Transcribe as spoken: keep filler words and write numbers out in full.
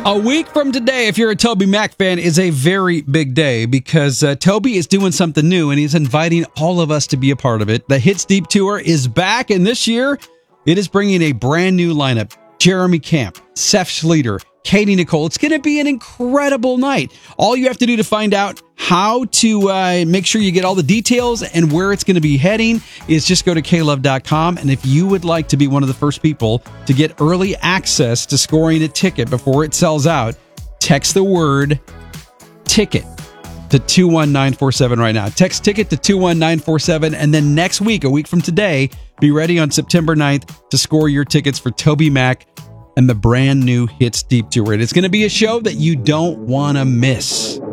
A week from today, if you're a Toby Mac fan, is a very big day because uh, Toby is doing something new and he's inviting all of us to be a part of it. The Hits Deep Tour is back, and this year it is bringing a brand new lineup. Jeremy Camp, Seth Schleter, Katie Nicole. It's going to be an incredible night. All you have to do to find out how to uh, make sure you get all the details and where it's going to be heading is just go to K Love dot com. And if you would like to be one of the first people to get early access to scoring a ticket before it sells out, text the word ticket to two one nine four seven right now. Text ticket to two one nine four seven. And then next week, a week from today, be ready on September ninth to score your tickets for Toby Mac and the brand new Hits Deep Tour. It's going to be a show that you don't want to miss.